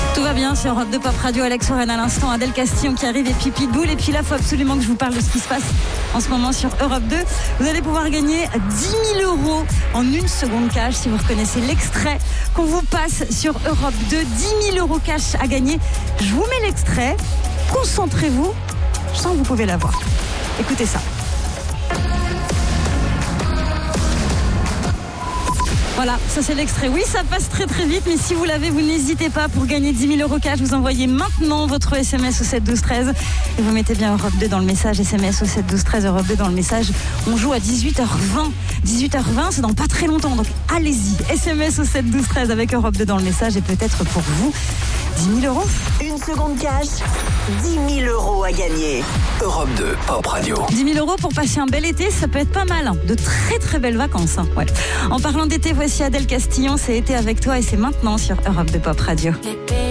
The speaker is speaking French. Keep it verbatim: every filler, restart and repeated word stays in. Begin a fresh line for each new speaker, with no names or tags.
Tout va bien sur Europe deux Pop Radio. Alex Warren à l'instant, Adèle Castillon qui arrive et puis Pitbull. Et puis là, il faut absolument que je vous parle de ce qui se passe en ce moment sur Europe deux. Vous allez pouvoir gagner dix mille euros en une seconde cash si vous reconnaissez l'extrait qu'on vous passe sur Europe deux. dix mille euros cash à gagner. Je vous mets l'extrait. Concentrez-vous. Je sens que vous pouvez l'avoir. Écoutez ça. Voilà, ça c'est l'extrait. Oui, ça passe très très vite, mais si vous l'avez, vous n'hésitez pas. Pour gagner dix mille euros cash, vous envoyez maintenant votre S M S au sept douze treize et vous mettez bien Europe deux dans le message. S M S au sept douze treize, Europe deux dans le message. On joue à dix-huit heures vingt. dix-huit heures vingt, c'est dans pas très longtemps, donc allez-y. S M S au sept douze treize avec Europe deux dans le message et peut-être pour vous dix mille euros.
Une seconde cash, dix mille euros à gagner.
Europe deux Pop Radio.
dix mille euros pour passer un bel été, ça peut être pas mal. De très très belles vacances. Hein. Ouais. En parlant d'été, voici Adèle Castillon. C'est été avec toi et c'est maintenant sur Europe deux Pop Radio.